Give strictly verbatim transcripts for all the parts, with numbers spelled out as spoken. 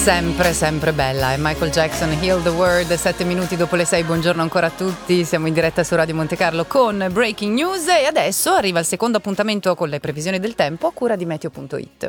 sempre, sempre bella. È Michael Jackson, Heal the World, sette minuti dopo le sei. Buongiorno ancora a tutti. Siamo in diretta su Radio Monte Carlo con Breaking News e adesso arriva il secondo appuntamento con le previsioni del tempo a cura di meteo punto it.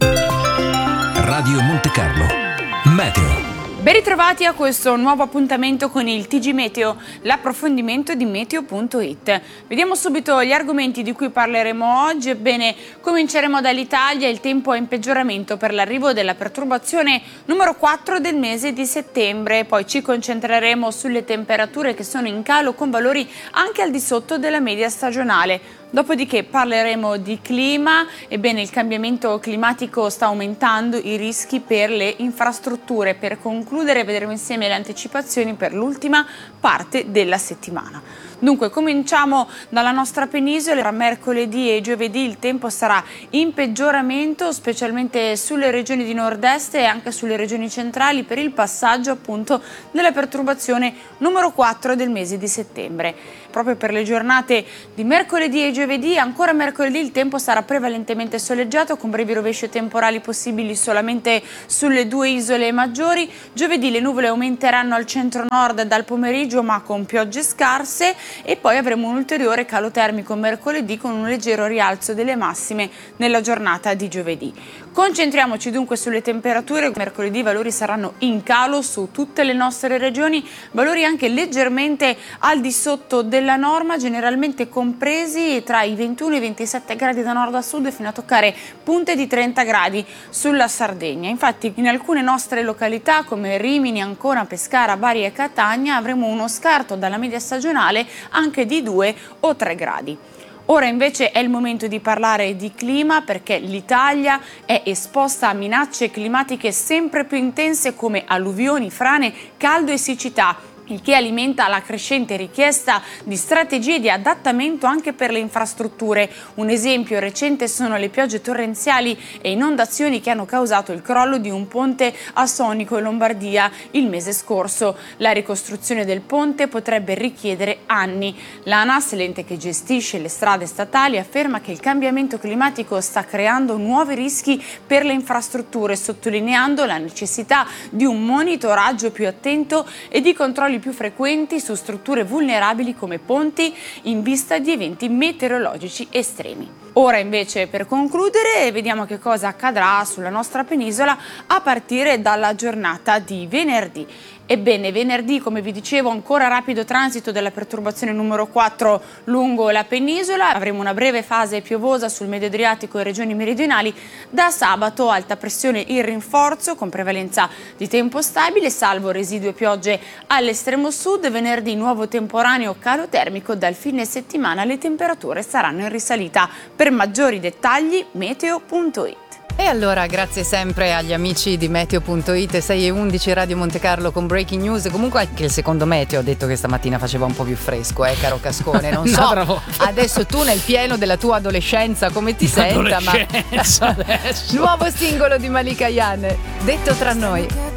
Radio Monte Carlo, meteo. Ben ritrovati a questo nuovo appuntamento con il T G Meteo, l'approfondimento di meteo punto it. Vediamo subito gli argomenti di cui parleremo oggi. Ebbene, cominceremo dall'Italia. Il tempo è in peggioramento per l'arrivo della perturbazione numero quattro del mese di settembre. Poi ci concentreremo sulle temperature che sono in calo con valori anche al di sotto della media stagionale. Dopodiché parleremo di clima. Ebbene, il cambiamento climatico sta aumentando i rischi per le infrastrutture. Per concludere vedremo insieme le anticipazioni per l'ultima parte della settimana. Dunque, cominciamo dalla nostra penisola. Tra mercoledì e giovedì il tempo sarà in peggioramento, specialmente sulle regioni di nord-est e anche sulle regioni centrali per il passaggio appunto della perturbazione numero quattro del mese di settembre. Proprio per le giornate di mercoledì e giovedì, ancora mercoledì il tempo sarà prevalentemente soleggiato con brevi rovesci temporali possibili solamente sulle due isole maggiori. Giovedì le nuvole aumenteranno al centro-nord dal pomeriggio ma con piogge scarse. E poi avremo un ulteriore calo termico mercoledì con un leggero rialzo delle massime nella giornata di giovedì. Concentriamoci dunque sulle temperature. Mercoledì i valori saranno in calo su tutte le nostre regioni, valori anche leggermente al di sotto della norma, generalmente compresi tra i ventuno e i ventisette gradi da nord a sud fino a toccare punte di trenta gradi sulla Sardegna. Infatti in alcune nostre località come Rimini, Ancona, Pescara, Bari e Catania avremo uno scarto dalla media stagionale anche di due o tre gradi. Ora invece è il momento di parlare di clima, perché l'Italia è esposta a minacce climatiche sempre più intense come alluvioni, frane, caldo e siccità, il che alimenta la crescente richiesta di strategie di adattamento anche per le infrastrutture. Un esempio recente sono le piogge torrenziali e inondazioni che hanno causato il crollo di un ponte a Sonico in Lombardia il mese scorso. La ricostruzione del ponte potrebbe richiedere anni. L'ANAS, l'ente che gestisce le strade statali, afferma che il cambiamento climatico sta creando nuovi rischi per le infrastrutture, sottolineando la necessità di un monitoraggio più attento e di controlli più frequenti su strutture vulnerabili come ponti in vista di eventi meteorologici estremi. Ora invece, per concludere, vediamo che cosa accadrà sulla nostra penisola a partire dalla giornata di venerdì. Ebbene, venerdì, come vi dicevo, ancora rapido transito della perturbazione numero quattro lungo la penisola. Avremo una breve fase piovosa sul medio Adriatico e regioni meridionali. Da sabato alta pressione in rinforzo con prevalenza di tempo stabile, salvo residue piogge all'estremo sud. Venerdì nuovo temporaneo calo termico. Dal fine settimana le temperature saranno in risalita. Per maggiori dettagli meteo punto it. E allora grazie sempre agli amici di meteo punto it, sei e undici Radio Monte Carlo con Breaking News. Comunque anche il secondo meteo ha detto che stamattina faceva un po' più fresco, eh caro Cascone. Non so, no, adesso tu nel pieno della tua adolescenza come ti senta, ma adesso. nuovo singolo di Malika Yan, detto tra noi.